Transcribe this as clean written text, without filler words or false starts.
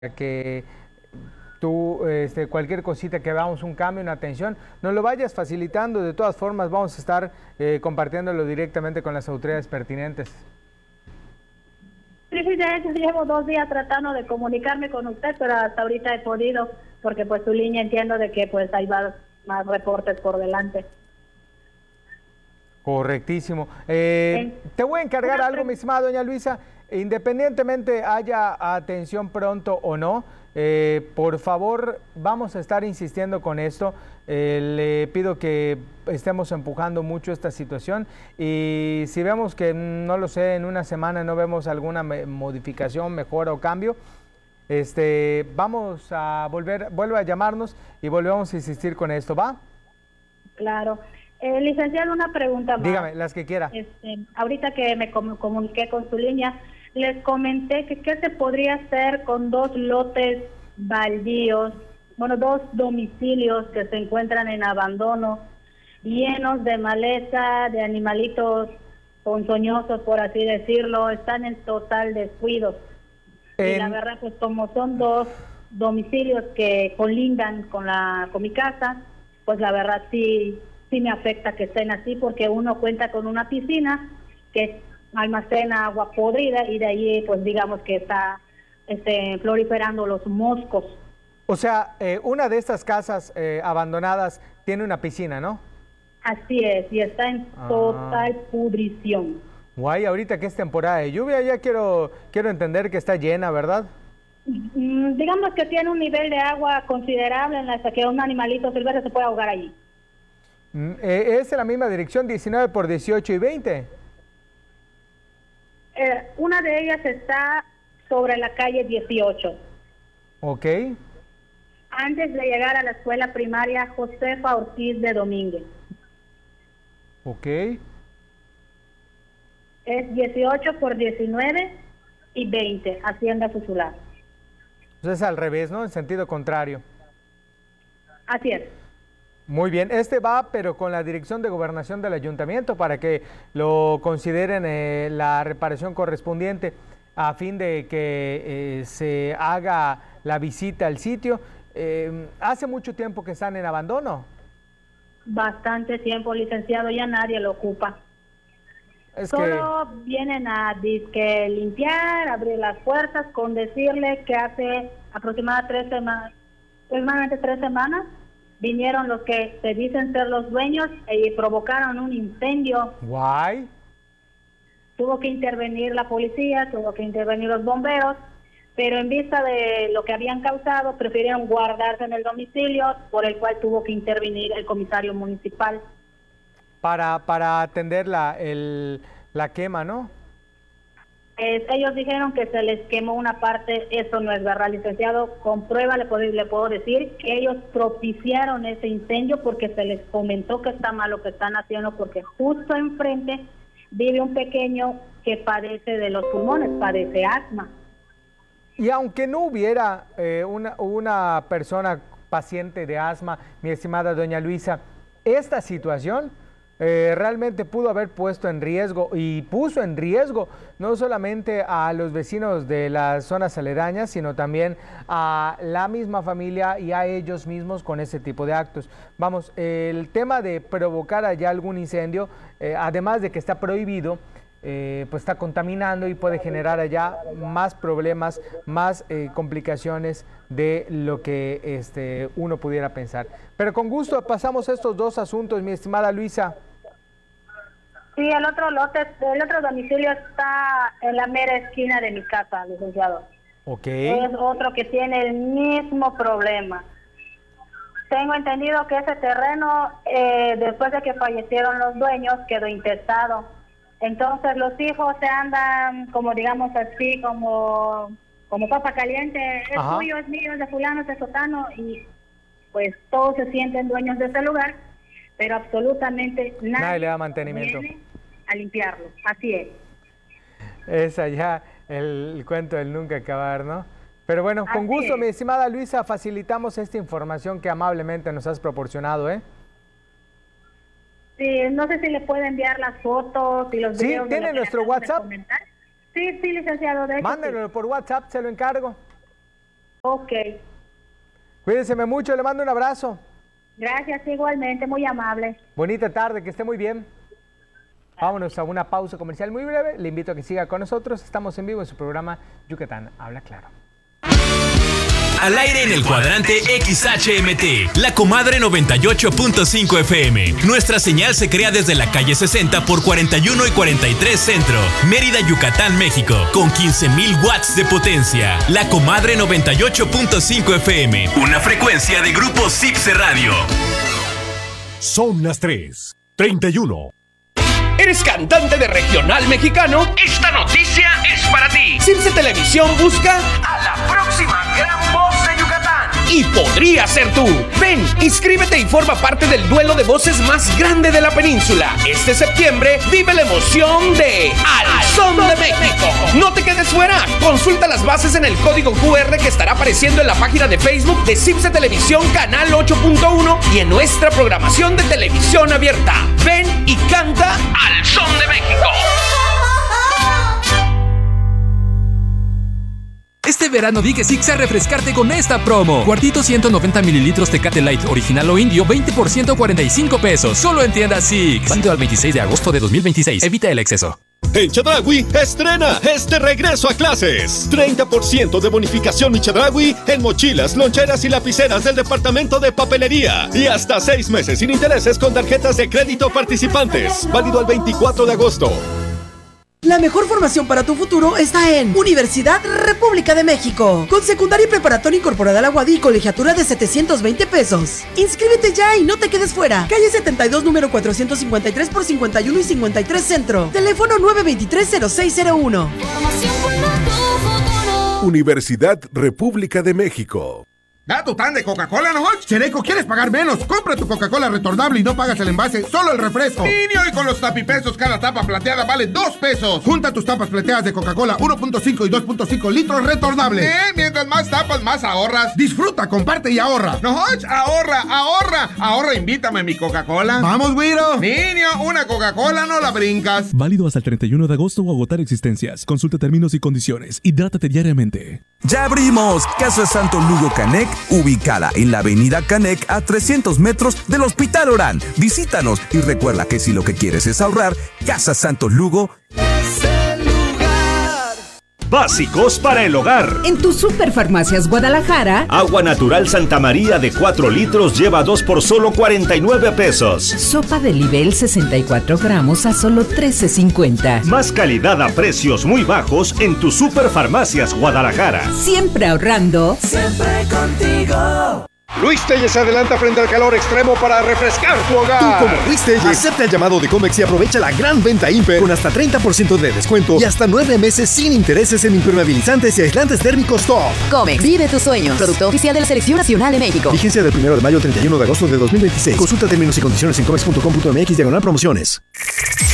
que tú, cualquier cosita que veamos, un cambio, una atención, nos lo vayas facilitando. De todas formas, vamos a estar compartiéndolo directamente con las autoridades pertinentes. Sí, sí, de hecho llevo 2 días tratando de comunicarme con usted, pero hasta ahorita he podido, porque pues su línea entiendo de que pues hay más reportes por delante. Correctísimo. Te voy a encargar algo, mi estimada doña Luisa. Independientemente haya atención pronto o no, por favor, vamos a estar insistiendo con esto. Le pido que estemos empujando mucho esta situación y si vemos que, no lo sé, en una semana no vemos alguna modificación, mejora o cambio, vamos a vuelve a llamarnos y volvemos a insistir con esto, ¿va? Claro. Licenciado, una pregunta más. Dígame, las que quiera. Ahorita que me comuniqué con su línea, les comenté que qué se podría hacer con 2 lotes baldíos, bueno, 2 domicilios que se encuentran en abandono, llenos de maleza, de animalitos ponzoñosos, por así decirlo, están en total descuido. Y la verdad, pues como son 2 domicilios que colindan con mi casa, pues la verdad sí me afecta que estén así, porque uno cuenta con una piscina que almacena agua podrida y de ahí pues digamos que está proliferando los moscos. O sea, una de estas casas abandonadas tiene una piscina, ¿no? Así es, y está en total pudrición. Guay, ahorita que es temporada de lluvia, ya quiero entender que está llena, ¿verdad? Digamos que tiene un nivel de agua considerable en la que un animalito silvestre se puede ahogar allí. ¿Es en la misma dirección, 19 por 18 y 20? Una de ellas está sobre la calle 18. Ok. Antes de llegar a la escuela primaria Josefa Ortiz de Domínguez. Ok. Es 18 por 19 y 20, Hacienda Fusular. Entonces es al revés, ¿no? En sentido contrario. Así es. Muy bien, va, pero con la dirección de gobernación del ayuntamiento para que lo consideren la reparación correspondiente a fin de que se haga la visita al sitio. ¿Hace mucho tiempo que están en abandono? Bastante tiempo, licenciado, ya nadie lo ocupa. Solo vienen a limpiar, abrir las puertas, con decirle que hace aproximadamente 3 semanas, vinieron los que se dicen ser los dueños y provocaron un incendio. Guay. Tuvo que intervenir la policía, tuvo que intervenir los bomberos, pero en vista de lo que habían causado, prefirieron guardarse en el domicilio, por el cual tuvo que intervenir el comisario municipal. Para atender la quema, ¿no? Ellos dijeron que se les quemó una parte. Eso no es verdad, licenciado. Con prueba le puedo decir que ellos propiciaron ese incendio porque se les comentó que está mal lo que están haciendo, porque justo enfrente vive un pequeño que padece de los pulmones, padece asma. Y aunque no hubiera una persona paciente de asma, mi estimada doña Luisa, esta situación realmente pudo haber puesto en riesgo y puso en riesgo no solamente a los vecinos de las zonas aledañas, sino también a la misma familia y a ellos mismos con ese tipo de actos. Vamos, el tema de provocar allá algún incendio, además de que está prohibido, pues está contaminando y puede generar allá más problemas, más complicaciones de lo que uno pudiera pensar. Pero con gusto pasamos estos 2 asuntos, mi estimada Luisa. Sí, el otro domicilio está en la mera esquina de mi casa, licenciado. Ok. Es otro que tiene el mismo problema. Tengo entendido que ese terreno, después de que fallecieron los dueños, quedó intestado. Entonces los hijos se andan, como digamos así, como papa caliente. Es tuyo, es mío, es de fulano, es de sotano, y pues todos se sienten dueños de ese lugar, pero absolutamente nadie le da mantenimiento. Viene a limpiarlo. Así es. Es allá el cuento del nunca acabar, ¿no? Pero bueno, con gusto, mi estimada Luisa, facilitamos esta información que amablemente nos has proporcionado, ¿eh? Sí, no sé si le puede enviar las fotos y los videos. Sí, ¿tiene nuestro WhatsApp? Sí, licenciado. Mándenlo por WhatsApp, se lo encargo. Ok. Cuídese mucho, le mando un abrazo. Gracias, igualmente, muy amable. Bonita tarde, que esté muy bien. Vámonos a una pausa comercial muy breve. Le invito a que siga con nosotros. Estamos en vivo en su programa Yucatán Habla Claro. Al aire en el cuadrante XHMT, La Comadre 98.5 FM. Nuestra señal se crea desde la calle 60 por 41 y 43 Centro, Mérida, Yucatán, México, con 15,000 watts de potencia. La Comadre 98.5 FM, una frecuencia de Grupo Cipse Radio. Son las 3:31. ¿Eres cantante de regional mexicano? Esta noticia es para ti. Cipse Televisión busca a la próxima gran voz de Yucatán. Y podría ser tú. Ven, inscríbete y forma parte del duelo de voces más grande de la península. Este septiembre vive la emoción de Al Son de México. No te quedes fuera. Consulta las bases en el código QR que estará apareciendo en la página de Facebook de Cipse Televisión Canal 8.1 y en nuestra programación de televisión abierta. Ven y canta Al Son de México. Este verano di que Six a refrescarte con esta promo. Cuartito 190 mililitros Tecate Light original o indio, 20% 45 pesos. Solo en tiendas Six. Válido al 26 de agosto de 2026. Evita el exceso. En Chedraui estrena este regreso a clases. 30% de bonificación en Chedraui en mochilas, loncheras y lapiceras del departamento de papelería. Y hasta 6 meses sin intereses con tarjetas de crédito participantes. Válido al 24 de agosto. La mejor formación para tu futuro está en Universidad República de México. Con secundaria y preparatoria incorporada a la UADY y colegiatura de 720 pesos. Inscríbete ya y no te quedes fuera. Calle 72, número 453 por 51 y 53 Centro. Teléfono 923-0601. Universidad República de México. Da tu tan de Coca-Cola, ¿no? Chereco, ¿quieres pagar menos? Compra tu Coca-Cola retornable y no pagas el envase, solo el refresco. Niño, y con los tapipesos, cada tapa plateada vale 2 pesos. Junta tus tapas plateadas de Coca-Cola 1.5 y 2.5 litros retornables. Mientras más tapas, más ahorras. Disfruta, comparte y ahorra. No, ahorra, ahorra. Ahorra, invítame a mi Coca-Cola. ¡Vamos, güiro! Niño, una Coca-Cola no la brincas. Válido hasta el 31 de agosto o agotar existencias. Consulta términos y condiciones. Hidrátate diariamente. ¡Ya abrimos! Casa Santo Lugo Canec, ubicada en la avenida Canec a 300 metros del Hospital Orán. Visítanos y recuerda que si lo que quieres es ahorrar, Casa Santo Lugo es el lugar. Básicos para el hogar. En tu Superfarmacias Guadalajara, Agua natural Santa María de 4 litros lleva 2 por solo 49 pesos. Sopa de Libel 64 gramos a solo 13.50. Más calidad a precios muy bajos en tu Superfarmacias Guadalajara. Siempre ahorrando. Siempre contigo. Luis Telles se adelanta frente al calor extremo para refrescar tu hogar. Tú como Luis Telles, acepta el llamado de Comex y aprovecha la gran venta Imper con hasta 30% de descuento y hasta 9 meses sin intereses en impermeabilizantes y aislantes térmicos top. Comex, vive tus sueños. Producto oficial de la Selección Nacional de México. Vigencia del 1 de mayo al 31 de agosto de 2026. Consulta términos y condiciones en comex.com.mx/promociones.